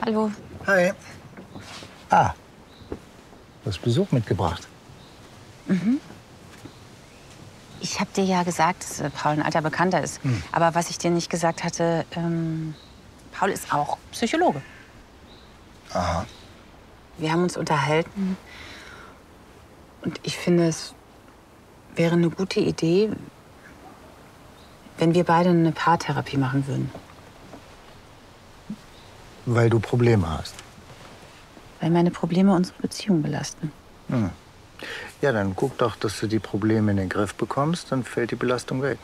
Hallo. Hi. Ah, du hast Besuch mitgebracht. Mhm. Ich habe dir ja gesagt, dass Paul ein alter Bekannter ist. Aber was ich dir nicht gesagt hatte, Paul ist auch Psychologe. Aha. Wir haben uns unterhalten. Und ich finde, es wäre eine gute Idee, wenn wir beide eine Paartherapie machen würden. Weil du Probleme hast. Weil meine Probleme unsere Beziehung belasten. Hm. Ja, dann guck doch, dass du die Probleme in den Griff bekommst, dann fällt die Belastung weg.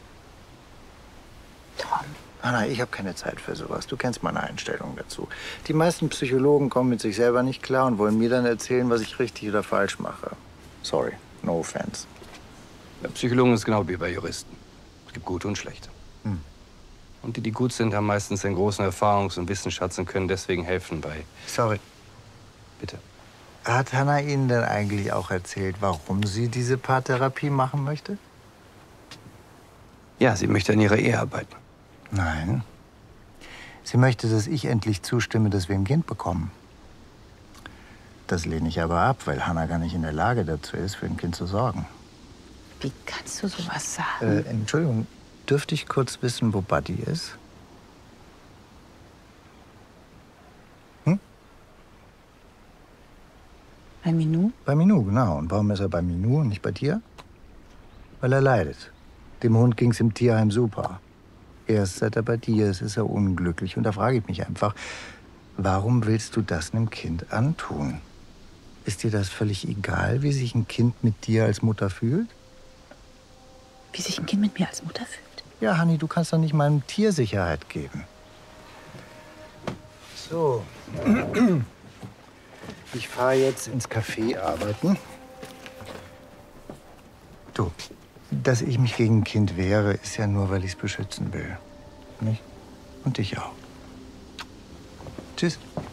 Tom. Anna, ich habe keine Zeit für sowas. Du kennst meine Einstellung dazu. Die meisten Psychologen kommen mit sich selber nicht klar und wollen mir dann erzählen, was ich richtig oder falsch mache. Sorry, no offense. Bei Psychologen ist es genau wie bei Juristen. Es gibt gute und schlechte. Und die, die gut sind, haben meistens einen großen Erfahrungs- und Wissensschatz und können deswegen helfen bei... Sorry. Bitte. Hat Hannah Ihnen denn eigentlich auch erzählt, warum sie diese Paartherapie machen möchte? Ja, sie möchte an ihrer Ehe arbeiten. Nein. Sie möchte, dass ich endlich zustimme, dass wir ein Kind bekommen. Das lehne ich aber ab, weil Hannah gar nicht in der Lage dazu ist, für ein Kind zu sorgen. Wie kannst du sowas sagen? Entschuldigung, dürfte ich kurz wissen, wo Buddy ist? Bei Minou? Bei Minou, genau. Und warum ist er bei Minou und nicht bei dir? Weil er leidet. Dem Hund ging's im Tierheim super. Erst seit er bei dir ist, ist er unglücklich. Und da frage ich mich einfach, warum willst du das einem Kind antun? Ist dir das völlig egal, wie sich ein Kind mit dir als Mutter fühlt? Wie sich ein Kind mit mir als Mutter fühlt? Ja, Hanni, du kannst doch nicht mal einem Tier Sicherheit geben. So. Ich fahre jetzt ins Café arbeiten. Du, dass ich mich gegen ein Kind wehre, ist ja nur, weil ich es beschützen will. Nicht? Und dich auch. Tschüss.